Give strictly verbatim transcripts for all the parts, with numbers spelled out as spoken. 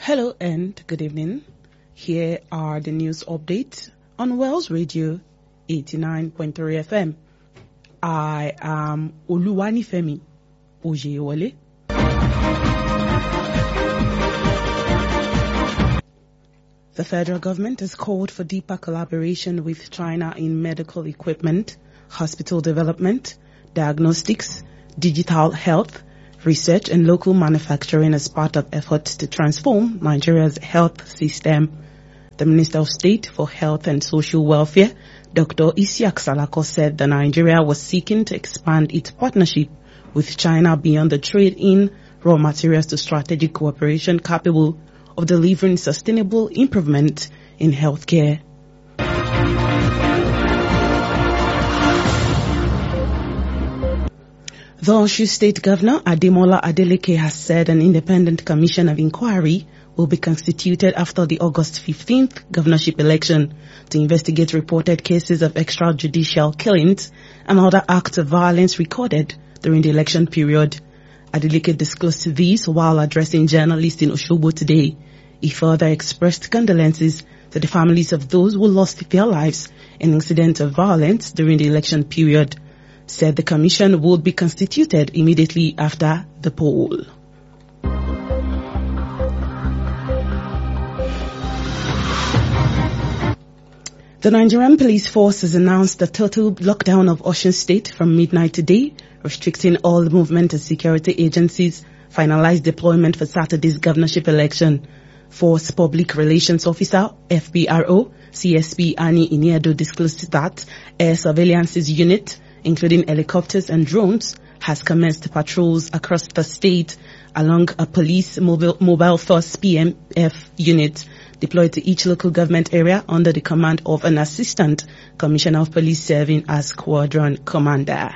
Hello and good evening. Here are the news updates on Wells Radio eighty-nine point three F M. I am Oluwanifemi Ojewole. The federal government has called for deeper collaboration with China in medical equipment, hospital development, diagnostics, digital health, research and local manufacturing as part of efforts to transform Nigeria's health system. The Minister of State for Health and Social Welfare, Doctor Isiaq Salako, said that Nigeria was seeking to expand its partnership with China beyond the trade in raw materials to strategic cooperation capable of delivering sustainable improvement in healthcare. The Osun State Governor Ademola Adeleke has said an independent commission of inquiry will be constituted after the August fifteenth governorship election to investigate reported cases of extrajudicial killings and other acts of violence recorded during the election period. Adeleke disclosed these while addressing journalists in Osogbo today. He further expressed condolences to the families of those who lost their lives in incidents of violence during the election period. Said the commission would be constituted immediately after the poll. The Nigerian Police Force has announced a total lockdown of Osun State from midnight today, restricting all movement as security agencies finalized deployment for Saturday's governorship election. Force Public Relations Officer, F B R O, C S P Ani Iniedo disclosed that Air Surveillance's unit, including helicopters and drones, has commenced patrols across the state along a police mobile, mobile force P M F unit deployed to each local government area under the command of an assistant commissioner of police serving as squadron commander.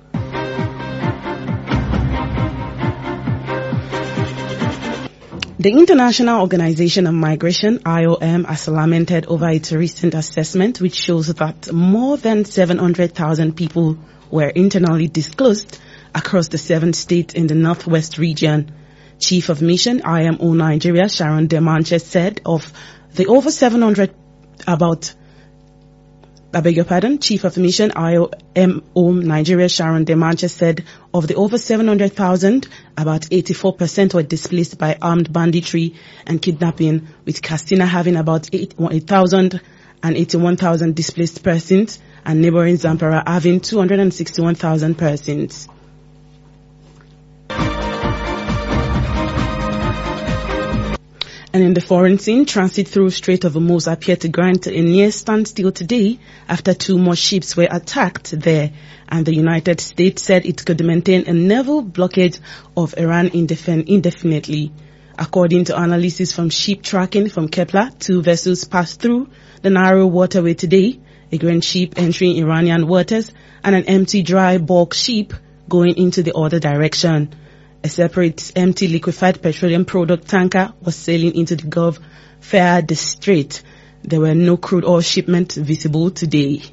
The International Organization of Migration, I O M, has lamented over its recent assessment, which shows that more than seven hundred thousand people were internally displaced across the seven states in the Northwest region. Chief of Mission, I M O Nigeria, Sharon Demanche, said of the over seven hundred, about, I beg your pardon, Chief of Mission, I M O Nigeria, Sharon Demanche, said of the over seven hundred thousand, about eighty-four percent were displaced by armed banditry and kidnapping, with Katsina having about eight thousand and eighty-one thousand displaced persons and neighboring Zamfara having two hundred sixty-one thousand persons. And in the foreign scene, transit through Strait of Hormuz appeared to grind to a near standstill today after two more ships were attacked there, and the United States said it could maintain a naval blockade of Iran indefin- indefinitely. According to analysis from ship tracking from Kepler, two vessels passed through the narrow waterway today, a grain ship entering Iranian waters and an empty dry bulk ship going into the other direction. A separate empty liquefied petroleum product tanker was sailing into the Gulf via the strait. There were no crude oil shipments visible today.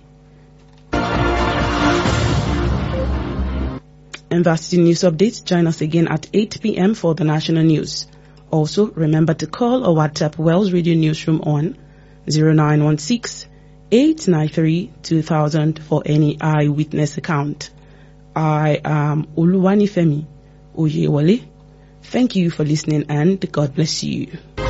And that's the news update. Join us again at eight p.m. for the national news. Also, remember to call or WhatsApp Wells Radio Newsroom on zero nine one six, eight nine three, two thousand for any eyewitness account. I am Oluwanifemi Ojewole. Thank you for listening and God bless you.